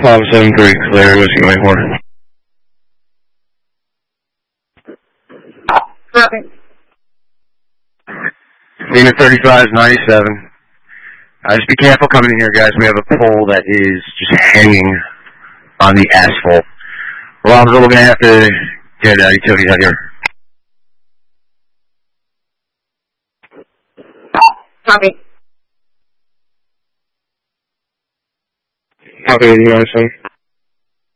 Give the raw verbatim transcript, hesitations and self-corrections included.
Pop seven three, clear, whiskey Mike four. Copy. Unit thirty-five, ninety-seven. Uh, just be careful coming in here, guys. We have a pole that is just hanging on the asphalt. Rob's we're going to have to get uh, utilities out here. Copy. Copy, ninety-seven.